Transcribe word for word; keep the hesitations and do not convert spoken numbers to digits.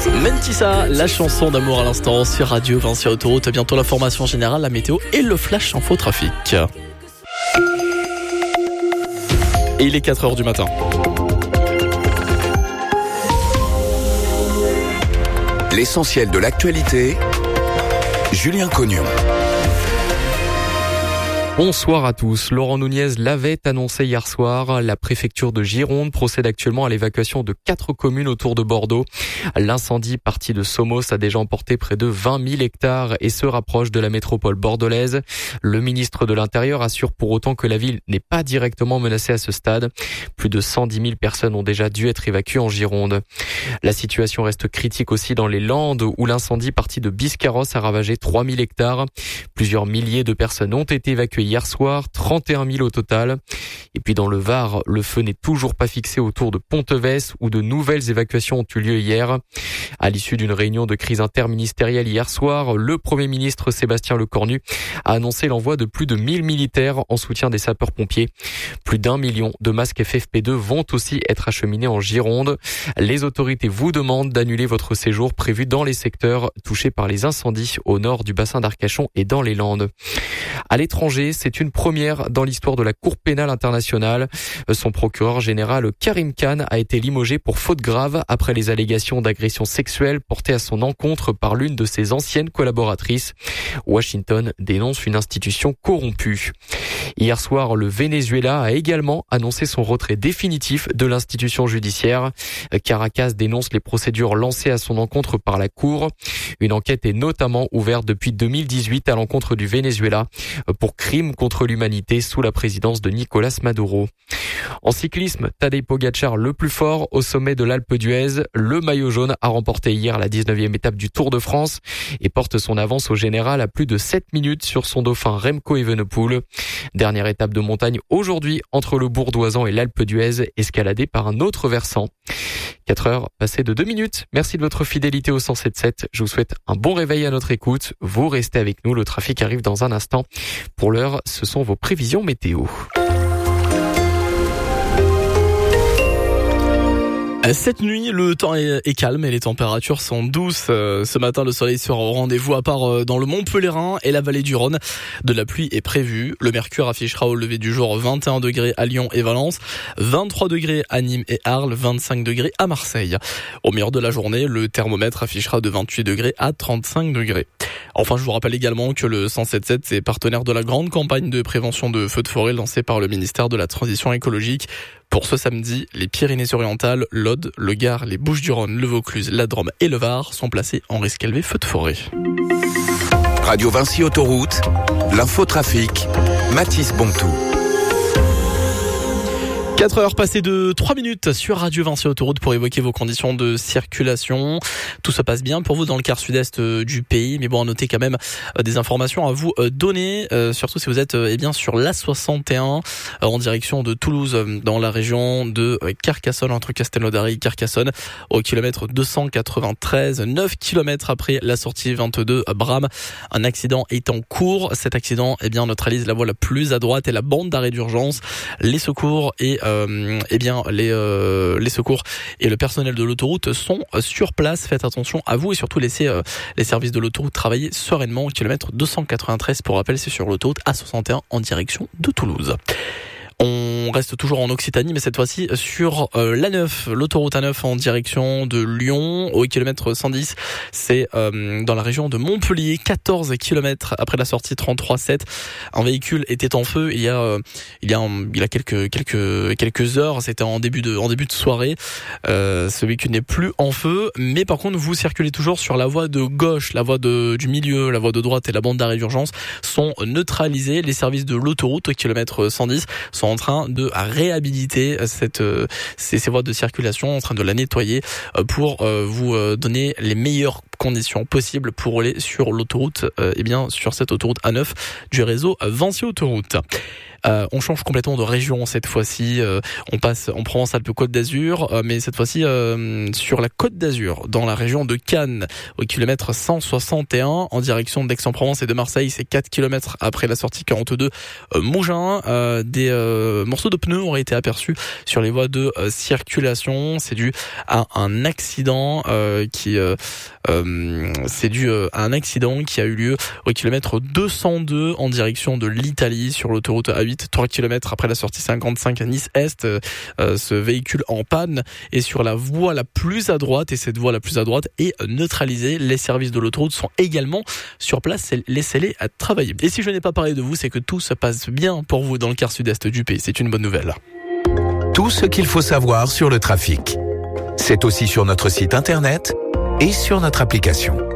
Mentissa, la chanson d'amour à l'instant sur Radio Vinci Autoroute. Bientôt l'information générale, la météo et le flash info trafic. Et il est quatre heures du matin. L'essentiel de l'actualité, Julien Cognon. Bonsoir à tous. Laurent Nunez l'avait annoncé hier soir. La préfecture de Gironde procède actuellement à l'évacuation de quatre communes autour de Bordeaux. L'incendie parti de Somos a déjà emporté près de vingt mille hectares et se rapproche de la métropole bordelaise. Le ministre de l'Intérieur assure pour autant que la ville n'est pas directement menacée à ce stade. Plus de cent dix mille personnes ont déjà dû être évacuées en Gironde. La situation reste critique aussi dans les Landes où l'incendie parti de Biscarrosse a ravagé trois mille hectares. Plusieurs milliers de personnes ont été évacuées hier soir, trente et un mille au total. Et puis dans le Var, le feu n'est toujours pas fixé autour de Ponteves où de nouvelles évacuations ont eu lieu hier. À l'issue d'une réunion de crise interministérielle hier soir, le Premier ministre Sébastien Lecornu a annoncé l'envoi de plus de mille militaires en soutien des sapeurs-pompiers. Plus d'un million de masques F F P deux vont aussi être acheminés en Gironde. Les autorités vous demandent d'annuler votre séjour prévu dans les secteurs touchés par les incendies au nord du bassin d'Arcachon et dans les Landes. À l'étranger, c'est une première dans l'histoire de la Cour pénale internationale. Son procureur général Karim Khan a été limogé pour faute grave après les allégations d'agression sexuelle portées à son encontre par l'une de ses anciennes collaboratrices. Washington dénonce une institution corrompue. Hier soir, le Venezuela a également annoncé son retrait définitif de l'institution judiciaire. Caracas dénonce les procédures lancées à son encontre par la Cour. Une enquête est notamment ouverte depuis deux mille dix-huit à l'encontre du Venezuela pour crimes contre l'humanité sous la présidence de Nicolás Maduro. En cyclisme, Tadej Pogačar le plus fort au sommet de l'Alpe d'Huez. Le maillot jaune a remporté hier la dix-neuvième étape du Tour de France et porte son avance au général à plus de sept minutes sur son dauphin Remco Evenepoel. Dernière étape de montagne aujourd'hui entre le Bourdoisan et l'Alpe d'Huez, escaladée par un autre versant. quatre heures passées de deux minutes. Merci de votre fidélité au cent sept sept. Je vous souhaite un bon réveil à notre écoute. Vous restez avec nous. Le trafic arrive dans un instant. Pour l'heure, ce sont vos prévisions météo. Cette nuit, le temps est, est calme et les températures sont douces. Ce matin, le soleil sera au rendez-vous à part dans le Montpelliérain et la vallée du Rhône. De la pluie est prévue. Le mercure affichera au lever du jour vingt et un degrés à Lyon et Valence, vingt-trois degrés à Nîmes et Arles, vingt-cinq degrés à Marseille. Au meilleur de la journée, le thermomètre affichera de vingt-huit degrés à trente-cinq degrés. Enfin, je vous rappelle également que le cent sept sept est partenaire de la grande campagne de prévention de feux de forêt lancée par le ministère de la Transition écologique. Pour ce samedi, les Pyrénées-Orientales, l'Aude, le Gard, les Bouches-du-Rhône, le Vaucluse, la Drôme et le Var sont placés en risque élevé feu de forêt. Radio Vinci Autoroute, l'infotrafic, Mathis Bontou. quatre heures passées de trois minutes sur Radio Vinci Autoroute pour évoquer vos conditions de circulation. Tout se passe bien pour vous dans le quart sud-est du pays, mais bon, à noter quand même des informations à vous donner, euh, surtout si vous êtes eh bien sur l'A soixante et un euh, en direction de Toulouse, dans la région de Carcassonne, entre Castelnaudary et Carcassonne, au kilomètre deux cent quatre-vingt-treize, neuf kilomètres après la sortie vingt-deux à Bram. Un accident est en cours. Cet accident eh bien neutralise la voie la plus à droite et la bande d'arrêt d'urgence. Les secours et Euh, eh bien les euh, les secours et le personnel de l'autoroute sont sur place. Faites attention à vous et surtout laissez euh, les services de l'autoroute travailler sereinement au kilomètre deux cent quatre-vingt-treize. Pour rappel, c'est sur l'autoroute A soixante et un en direction de Toulouse. On reste toujours en Occitanie, mais cette fois-ci sur euh, l'A neuf, l'autoroute A neuf en direction de Lyon, au kilomètre cent dix. C'est euh, dans la région de Montpellier, quatorze kilomètres après la sortie trente-trois sept. Un véhicule était en feu il y a euh, il y a un, il y a quelques quelques quelques heures. C'était en début de en début de soirée. Euh, ce véhicule n'est plus en feu, mais par contre vous circulez toujours sur la voie de gauche, la voie de du milieu, la voie de droite et la bande d'arrêt d'urgence sont neutralisées. Les services de l'autoroute au kilomètre cent dix sont en train de réhabiliter cette, euh, ces, ces voies de circulation, en train de la nettoyer euh, pour euh, vous euh, donner les meilleures conditions possibles pour rouler sur l'autoroute, euh, et bien sur cette autoroute A neuf du réseau Vinci Autoroute. Euh, on change complètement de région cette fois-ci. Euh, on passe en Provence-Alpes-Côte d'Azur, euh, mais cette fois-ci euh, sur la Côte d'Azur, dans la région de Cannes, au kilomètre cent soixante et un, en direction d'Aix-en-Provence et de Marseille. C'est quatre kilomètres après la sortie quarante-deux euh, Mougins. Euh, des euh, morceaux de pneus auraient été aperçus sur les voies de euh, circulation. C'est dû à un accident euh, qui euh, euh, c'est dû euh, à un accident qui a eu lieu au kilomètre deux cent deux en direction de l'Italie sur l'autoroute A huit, trois kilomètres après la sortie cinquante-cinq à Nice-Est. Euh, euh, ce véhicule en panne est sur la voie la plus à droite et cette voie la plus à droite est neutralisée. Les services de l'autoroute sont également sur place. Laissez-les à travailler. Et si je n'ai pas parlé de vous, c'est que tout se passe bien pour vous dans le quart sud-est du pays. C'est une bonne nouvelle. Tout ce qu'il faut savoir sur le trafic. C'est aussi sur notre site internet et sur notre application.